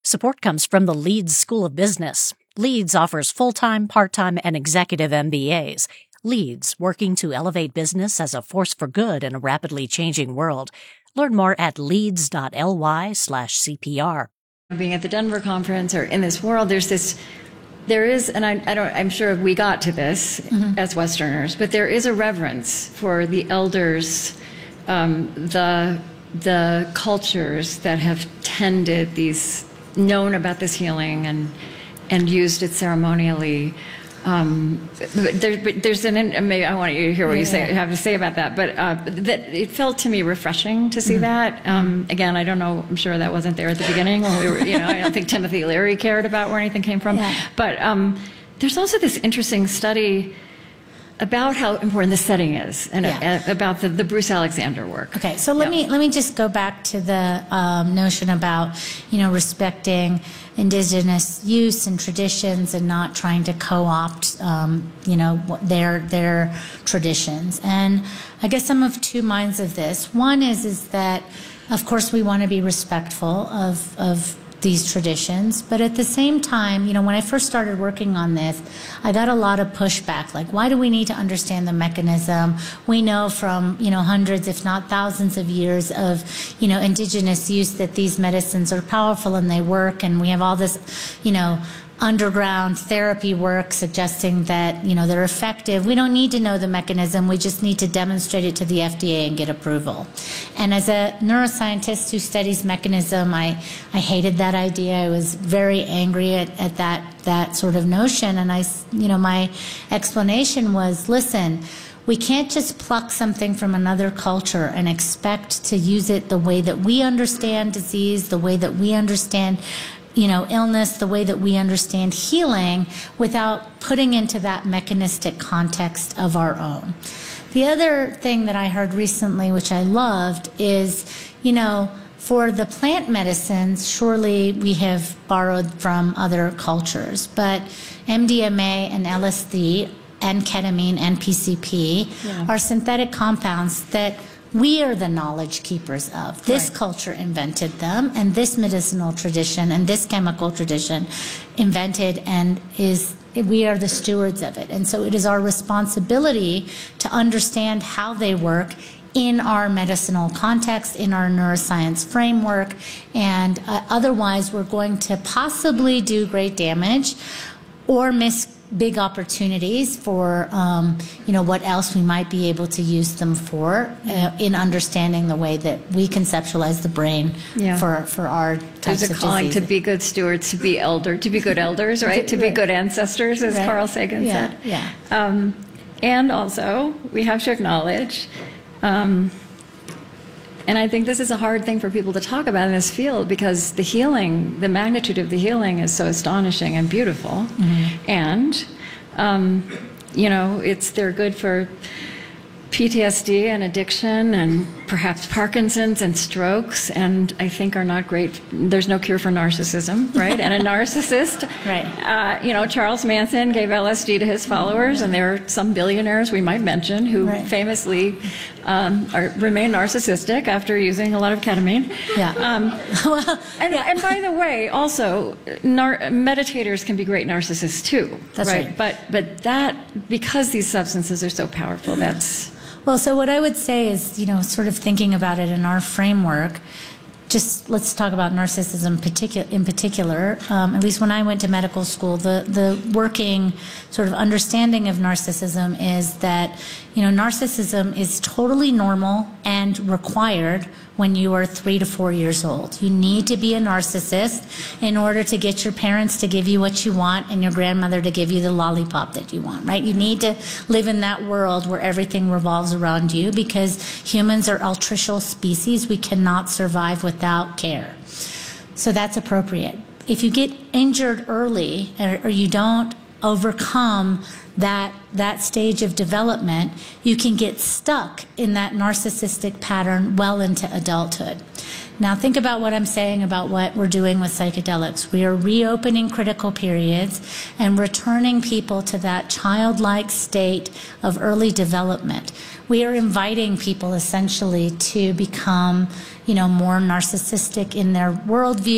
Support comes from the Leeds School of Business. Leeds offers full-time, part-time, and executive MBAs. Leeds, working to elevate business as a force for good in a rapidly changing world. Learn more at leeds.ly/CPR. Being at the Denver conference or in this world, there is, and I'm sure we got to this as Westerners, but there is a reverence for the elders, the cultures that have tended these, known about this healing and used it ceremonially. There's maybe I want you to hear what you have to say about that, but that it felt to me refreshing to see that. Again, I don't know, I'm sure that wasn't there at the beginning when we were, I don't think Timothy Leary cared about where anything came from. But there's also this interesting study about how important the setting is and about the Bruce Alexander work. Okay, so let me just go back to the notion about respecting indigenous use and traditions and not trying to co-opt their traditions. And I guess I'm of two minds of this. One is that of course we want to be respectful of these traditions, but at the same time, when I first started working on this, I got a lot of pushback, like, why do we need to understand the mechanism? We know from, hundreds, if not thousands of years of, indigenous use that these medicines are powerful and they work, and we have all this, underground therapy work suggesting that, they're effective. We don't need to know the mechanism. We just need to demonstrate it to the FDA and get approval. And as a neuroscientist who studies mechanism, I hated that idea. I was very angry at that sort of notion. And my explanation was, listen, we can't just pluck something from another culture and expect to use it the way that we understand disease, the way that we understand illness, the way that we understand healing, without putting into that mechanistic context of our own. The other thing that I heard recently, which I loved, is, for the plant medicines, surely we have borrowed from other cultures, but MDMA and LSD and ketamine and PCP are synthetic compounds that we are the knowledge keepers of. This culture invented them, and this medicinal tradition and this chemical tradition invented, and we are the stewards of it. And so it is our responsibility to understand how they work in our medicinal context, in our neuroscience framework, and otherwise we're going to possibly do great damage or miss big opportunities for, what else we might be able to use them for in understanding the way that we conceptualize the brain for our types of There's a calling diseases. to be good stewards, to be good elders, right? To be good ancestors, as Carl Sagan said. Yeah. And also, we have to acknowledge, and I think this is a hard thing for people to talk about in this field, because the healing, the magnitude of the healing is so astonishing and beautiful. And, they're good for PTSD and addiction and perhaps Parkinson's and strokes, and I think are not great. There's no cure for narcissism, right? And a narcissist, Charles Manson gave LSD to his followers, and there are some billionaires we might mention who famously remain narcissistic after using a lot of ketamine. And by the way, also, meditators can be great narcissists too. That's right. But that, because these substances are so powerful, that's... Well, so what I would say is, sort of thinking about it in our framework, just let's talk about narcissism in particular. At least when I went to medical school, the working sort of understanding of narcissism is that, narcissism is totally normal and required when you are 3 to 4 years old. You need to be a narcissist in order to get your parents to give you what you want and your grandmother to give you the lollipop that you want, right? You need to live in that world where everything revolves around you, because humans are altricial species. We cannot survive without care. So that's appropriate. If you get injured early or you don't overcome that stage of development, you can get stuck in that narcissistic pattern well into adulthood. Now think about what I'm saying about what we're doing with psychedelics. We are reopening critical periods and returning people to that childlike state of early development. We are inviting people essentially to become, more narcissistic in their worldview,